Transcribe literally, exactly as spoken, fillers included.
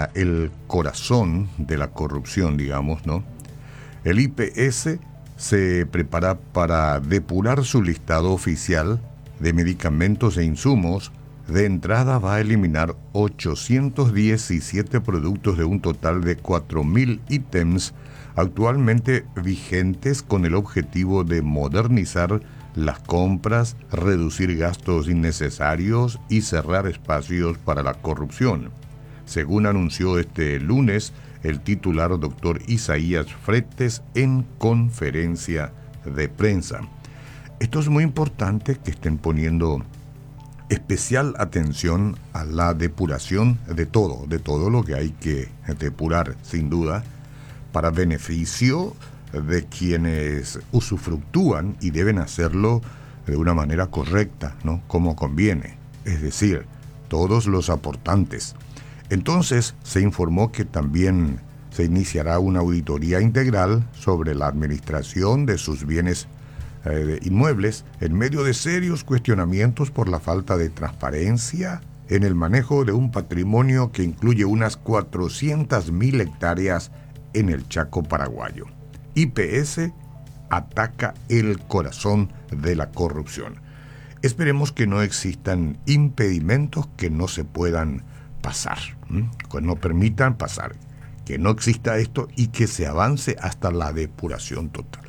ataca el corazón de la corrupción, digamos, ¿no? El I P S se prepara para depurar su listado oficial de medicamentos e insumos. De entrada va a eliminar ochocientos diecisiete productos de un total de cuatro mil ítems actualmente vigentes, con el objetivo de modernizar las compras, reducir gastos innecesarios y cerrar espacios para la corrupción, según anunció este lunes el titular doctor Isaías Fretes en conferencia de prensa. Esto es muy importante, que estén poniendo especial atención a la depuración de todo, de todo lo que hay que depurar, sin duda, para beneficio de quienes usufructúan, y deben hacerlo de una manera correcta, ¿no? Como conviene, es decir, todos los aportantes. Entonces se informó que también se iniciará una auditoría integral sobre la administración de sus bienes eh, inmuebles, en medio de serios cuestionamientos por la falta de transparencia en el manejo de un patrimonio que incluye unas cuatrocientas mil hectáreas en el Chaco paraguayo. I P S ataca el corazón de la corrupción. Esperemos que no existan impedimentos que no se puedan pasar, ¿m? que no permitan pasar, que no exista esto y que se avance hasta la depuración total.